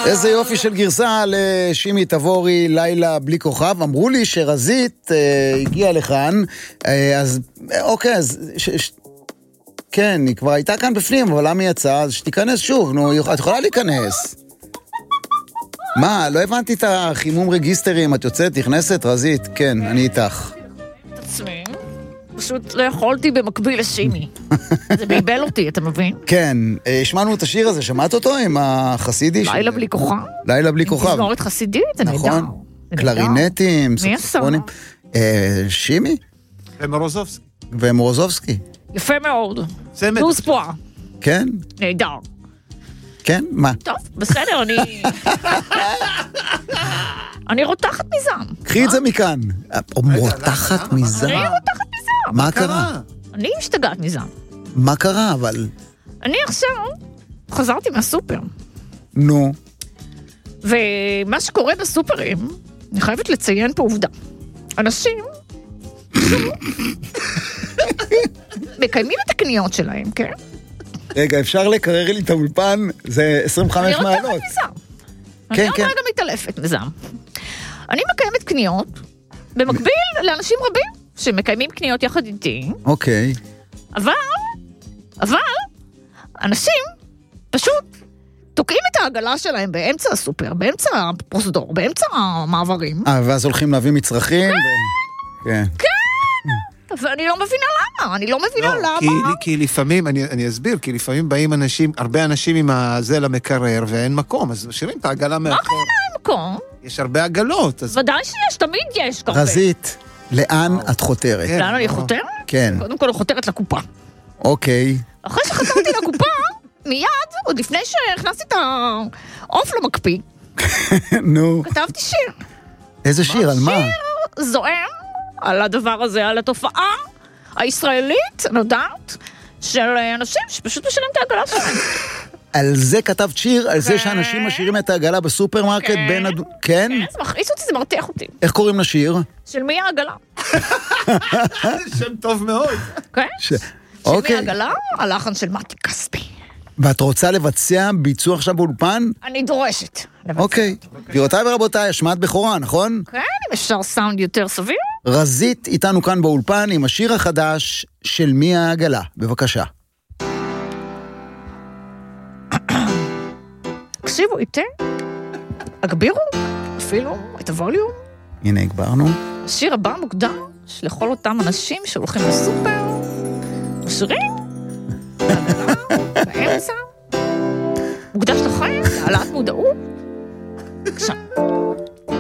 איזה יופי של גרסה לשימי תבורי, לילה בלי כוכב. אמרו לי שרזית הגיעה לכאן, אז אוקיי, אז כן, היא כבר הייתה כאן בפנים, אבל למה היא יצאה? אז שתיכנס שוב, נו, את יכולה להיכנס. מה, לא הבנתי את החימום רגיסטרים, את יוצאת, נכנסת, רזית? כן, אני איתך. את עצמי, פשוט לא יכולתי במקביל לשימי. זה בלבל אותי, אתה מבין? כן, שמענו את השיר הזה, שמעת אותו עם החסידי? לילה בלי כוכב. לילה בלי כוכב. תזמורת חסידית, זה נהדר. נכון, קלרינטים, מי סקסופונים. שימי? ומורוזובסקי. יפה מאוד. נוס פה. כן? נהדר. כן? מה? טוב, בסדר, אני רותחת מזעם. קחי את זה מכאן. רותחת מזעם? אני רותחת מזעם. מה קרה? אני משתגעת מזעם. מה קרה, אבל? אני עכשיו חזרתי מהסופר. נו. ומה שקורה בסופרים, אני חייבת לציין פה עובדה. אנשים מקיימים את הקניות שלהם, כן? רגע, אפשר לקרר לי את האולפן? זה 25 מעלות. אני רותחת מזעם. אני עוד רגע מתעלפת מזעם. אני מקיימת קניות, במקביל לאנשים רבים שמקיימים קניות יחד איתי. אוקיי. אבל, אנשים פשוט תוקעים את העגלה שלהם באמצע הסופר, באמצע הפרוזדור, באמצע המעברים. ואז הולכים להביא מצרכים? כן. ואני לא מבינה למה. כי לפעמים, אני אסביר, כי לפעמים באים הרבה אנשים עם זה למקרר ואין מקום, אז משאירים את העגלה מאחור. מה קרה אין מקום? יש הרבה עגלות. ודאי שיש, תמיד יש. רזית, לאן את חותרת? לאן אני חותרת? כן. קודם כל, חותרת לקופה. אוקיי. אחרי שחזרתי לקופה, מיד, עוד לפני שהכנסתי את העוף למקפיא, נו. כתבתי שיר. איזה שיר? על מה? שיר זוהר על הדבר הזה, על התופעה הישראלית, נודעת, של אנשים שפשוט משאירים את העגלה שלהם. על זה כתבת שיר? על זה שאנשים משאירים את העגלה בסופרמרקט בין כן? כן, זה מכעיס אותי, זה מרתיח אותי. איך קוראים לשיר? של מי העגלה? שם טוב מאוד. כן? של מי העגלה? הלחן של מתי כספי. ואת רוצה לבצע ביצוע עכשיו באולפן? אני דורשת. אוקיי. גבירותיי ורבותיי, השמעת בכורה, נכון? כן, אם אפשר סאונד יותר סביר. רזית איתנו כאן באולפן עם השיר החדש של מי העגלה. בבקשה. תקשיבו איתי, הגבירו אפילו את הווליום. הנה הגברנו. השיר הבא מוקדש לכל אותם אנשים שהולכים לסופר, משאירים, העגלה, באמצע, מוקדש לכם, להעלאת מודעות. בבקשה.